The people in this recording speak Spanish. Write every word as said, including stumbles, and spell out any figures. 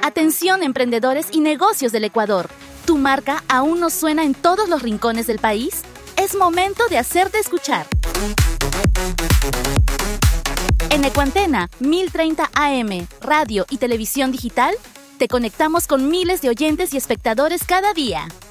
Atención, emprendedores y negocios del Ecuador. ¿Tu marca aún no suena en todos los rincones del país? Es momento de hacerte escuchar. En Ecuantena, mil treinta A M, radio y televisión digital, te conectamos con miles de oyentes y espectadores cada día.